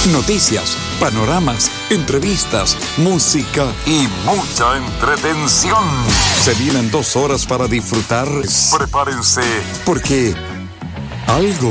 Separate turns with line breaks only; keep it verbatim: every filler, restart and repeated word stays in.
Noticias, panoramas, entrevistas, música y mucha entretención. Se vienen dos horas para disfrutar. Prepárense, porque algo